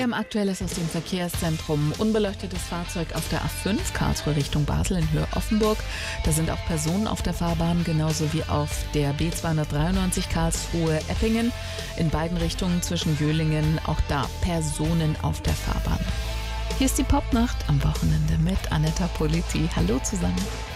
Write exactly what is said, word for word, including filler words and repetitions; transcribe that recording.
M aktuelles aus dem Verkehrszentrum. Unbeleuchtetes Fahrzeug auf der A fünf, Karlsruhe Richtung Basel in Höhe Offenburg. Da sind auch Personen auf der Fahrbahn, genauso wie auf der B zweihundertdreiundneunzig Karlsruhe Eppingen. In beiden Richtungen zwischen Jöhlingen, auch da Personen auf der Fahrbahn. Hier ist die Popnacht am Wochenende mit Anetta Politi. Hallo zusammen.